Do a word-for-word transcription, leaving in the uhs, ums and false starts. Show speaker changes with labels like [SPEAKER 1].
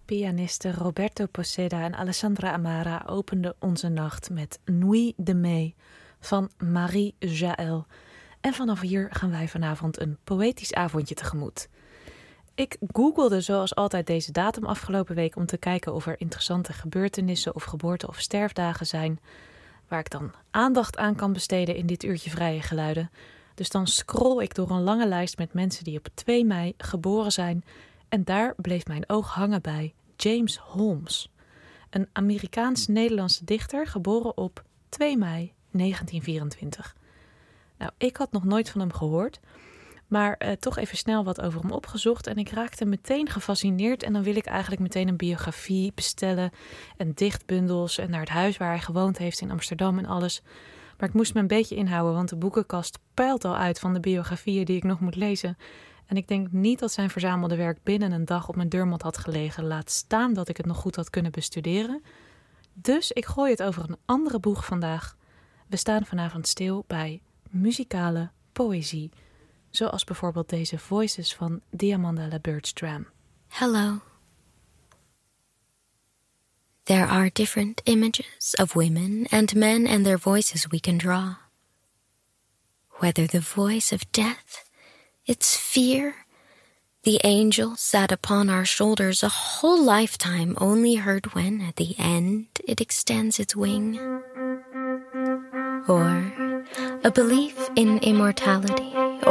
[SPEAKER 1] Pianisten Roberto Poseda en Alessandra Amara openden onze nacht met Nuit de Mai van Marie Jaël. En vanaf hier gaan wij vanavond een poëtisch avondje tegemoet. Ik googelde zoals altijd deze datum afgelopen week om te kijken of er interessante gebeurtenissen of geboorte- of sterfdagen zijn, waar ik dan aandacht aan kan besteden in dit uurtje vrije geluiden. Dus dan scroll ik door een lange lijst met mensen die op twee mei geboren zijn en daar bleef mijn oog hangen bij James Holmes, een Amerikaans-Nederlandse dichter geboren op twee mei negentien vierentwintig. Nou, ik had nog nooit van hem gehoord, maar eh, toch even snel wat over hem opgezocht en ik raakte meteen gefascineerd en dan wil ik eigenlijk meteen een biografie bestellen en dichtbundels en naar het huis waar hij gewoond heeft in Amsterdam en alles. Maar ik moest me een beetje inhouden, want de boekenkast puilt al uit van de biografieën die ik nog moet lezen. En ik denk niet dat zijn verzamelde werk binnen een dag op mijn deurmat had gelegen, laat staan dat ik het nog goed had kunnen bestuderen. Dus ik gooi het over een andere boeg vandaag. We staan vanavond stil bij muzikale poëzie, zoals bijvoorbeeld deze Voices van Diamanda LaBerge-Stram.
[SPEAKER 2] Hello. There are different images of women and men and their voices we can draw. Whether the voice of death, its fear, the angel sat upon our shoulders a whole lifetime only heard when, at the end, it extends its wing. Or a belief in immortality,